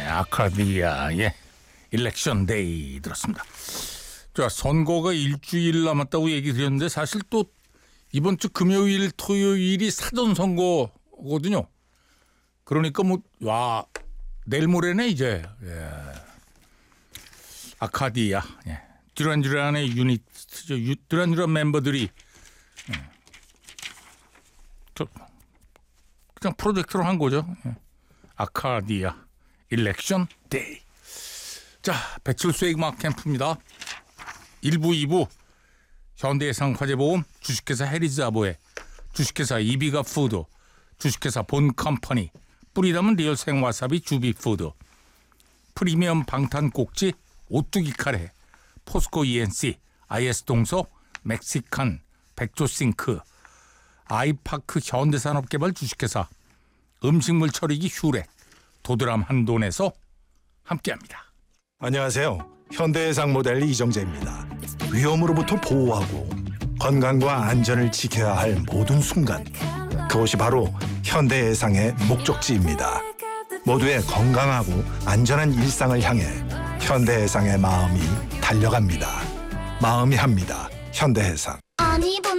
아카디아의 일렉션 데이 들었습니다. 자, 선거가 일주일 남았다고 얘기 드렸는데 사실 또 이번 주 금요일, 토요일이 사전 선거거든요. 그러니까 내일 모레네 이제. 예. 아카디아, 예. 듀란듀란의 유니트죠. 듀란듀란 멤버들이 그냥 프로젝트로 한 거죠. 예. 아카디아 일렉션 데이. 자, 배칠수의 음악 캠프입니다. 1부, 2부 현대해상 화재보험, 주식회사 해리자보에, 주식회사 이비가 푸드, 주식회사 본컴퍼니, 뿌리 담은 리얼 생와사비 주비푸드, 프리미엄 방탄 꼭지 오뚜기 카레, 포스코 ENC, IS 동서, 멕시칸, 백조싱크, 아이파크 현대산업개발 주식회사, 음식물 처리기 휴렉, 도드람 한돈에서 함께합니다. 안녕하세요. 현대해상 모델 이정재입니다. 위험으로부터 보호하고 건강과 안전을 지켜야 할 모든 순간, 그것이 바로 현대해상의 목적지입니다. 모두의 건강하고 안전한 일상을 향해 현대해상의 마음이 달려갑니다. 마음이 합니다. 현대해상.